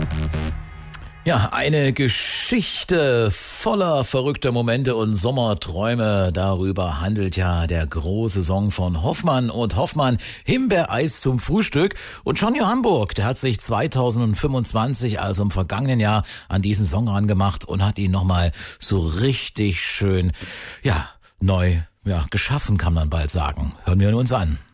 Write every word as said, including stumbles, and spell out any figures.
Ja, eine Geschichte voller verrückter Momente und Sommerträume. Darüber handelt ja der große Song von Hoffmann und Hoffmann, Himbeereis zum Frühstück. Und Johnny Hamburg, der hat sich zweitausendfünfundzwanzig, also im vergangenen Jahr, an diesen Song rangemacht und hat ihn nochmal so richtig schön, ja, neu, ja, geschaffen, kann man bald sagen. Hören wir ihn uns an.